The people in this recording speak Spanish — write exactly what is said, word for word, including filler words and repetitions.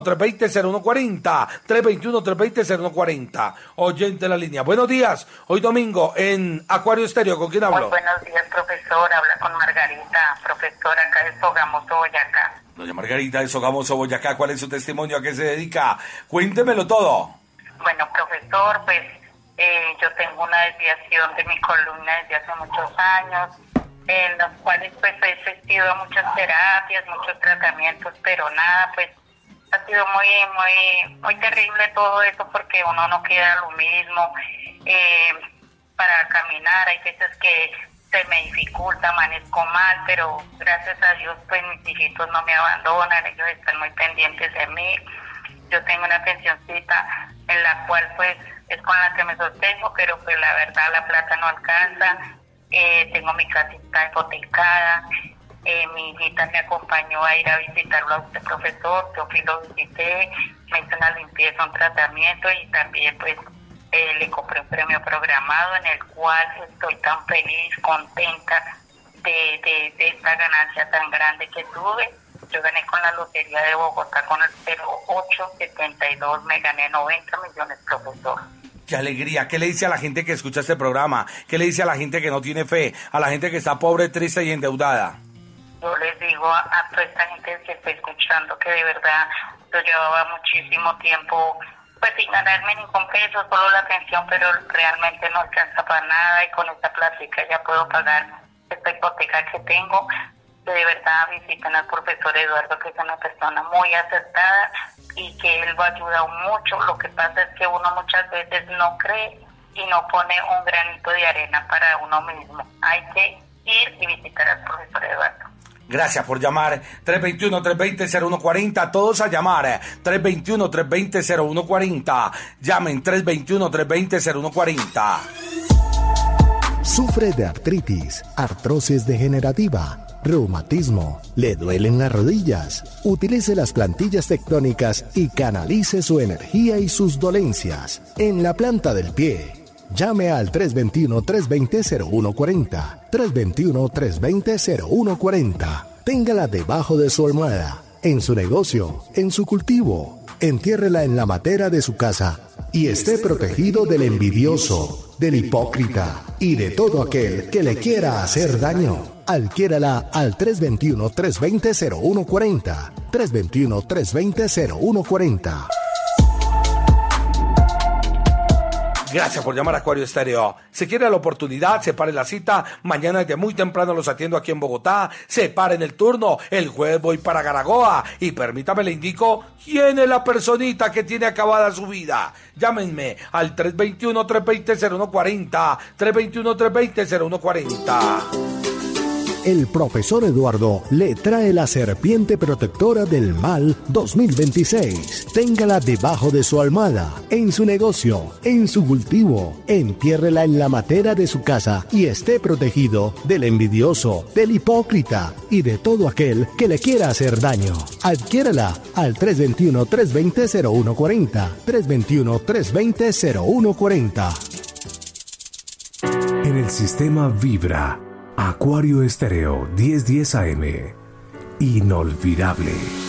tres dos cero, cero uno cuatro cero, tres dos uno, tres dos cero, cero uno cuatro cero. Oyente en la línea. Buenos días, hoy domingo en Acuario Estéreo. ¿Con quién hablo? Muy buenos días, profesor. Habla con Margarita, profesora acá de Sogamoso, Boyacá. Doña Margarita de Sogamoso, Boyacá, ¿cuál es su testimonio? ¿A qué se dedica? Cuéntemelo todo. Bueno, profesor, pues eh, yo tengo una desviación de mi columna desde hace muchos años, en los cuales pues he asistido a muchas terapias, muchos tratamientos, pero nada, pues ha sido muy, muy, muy terrible todo eso porque uno no queda lo mismo. Eh, para caminar hay veces que se me dificulta, amanezco mal, pero gracias a Dios pues mis hijitos no me abandonan, ellos están muy pendientes de mí. Yo tengo una pensioncita en la cual pues es con la que me sostengo, pero pues la verdad la plata no alcanza. Eh, tengo mi casita hipotecada. Eh, mi hijita me acompañó a ir a visitarlo a usted, profesor. Yo fui, lo visité, me hizo una limpieza, un tratamiento y también pues eh, le compré un premio programado en el cual estoy tan feliz, contenta de, de, de esta ganancia tan grande que tuve. Yo gané con la Lotería de Bogotá con el cero ocho setenta y dos, me gané noventa millones, profesor. ¡Qué alegría! ¿Qué le dice a la gente que escucha este programa? ¿Qué le dice a la gente que no tiene fe? A la gente que está pobre, triste y endeudada. Yo les digo a, a toda esta gente que está escuchando que de verdad yo llevaba muchísimo tiempo pues sin ganarme ningún peso, solo la pensión, pero realmente no alcanza para nada y con esta plática ya puedo pagar esta hipoteca que tengo. Que de verdad visiten al profesor Eduardo, que es una persona muy acertada y que él lo ayuda mucho. Lo que pasa es que uno muchas veces no cree y no pone un granito de arena para uno mismo. Hay que ir y visitar al profesor Eduardo. Gracias por llamar. tres dos uno, tres dos cero, cero uno cuatro cero. Todos a llamar. tres dos uno, tres dos cero, cero uno cuatro cero. Llamen tres dos uno, tres dos cero, cero uno cuatro cero. Sufre de artritis, artrosis degenerativa, reumatismo, le duelen las rodillas. Utilice las plantillas tectónicas y canalice su energía y sus dolencias en la planta del pie. Llame al tres dos uno, tres dos cero, cero uno cuatro cero, tres dos uno, tres dos cero, cero uno cuatro cero. Téngala debajo de su almohada, en su negocio, en su cultivo. Entiérrela en la matera de su casa y esté protegido del envidioso, del hipócrita y de todo aquel que le quiera hacer daño. Adquiérala al tres dos uno, tres dos cero, cero uno cuatro cero, tres dos uno, tres dos cero, cero uno cuatro cero. Gracias por llamar a Acuario Estéreo. Si quiere la oportunidad, separe la cita. Mañana desde muy temprano los atiendo aquí en Bogotá. Separen el turno. El jueves voy para Garagoa. Y permítame le indico quién es la personita que tiene acabada su vida. Llámenme al tres dos uno, tres dos cero, cero uno cuatro cero. tres dos uno, tres dos cero, cero uno cuatro cero. El profesor Eduardo le trae la serpiente protectora del mal dos mil veintiséis. Téngala debajo de su almohada, en su negocio, en su cultivo. Entiérrela en la matera de su casa y esté protegido del envidioso, del hipócrita y de todo aquel que le quiera hacer daño. Adquiérala al tres dos uno, tres dos cero, cero uno cuatro cero, tres dos uno, tres dos cero, cero uno cuatro cero. En el sistema Vibra, Acuario Estéreo diez diez A M. Inolvidable.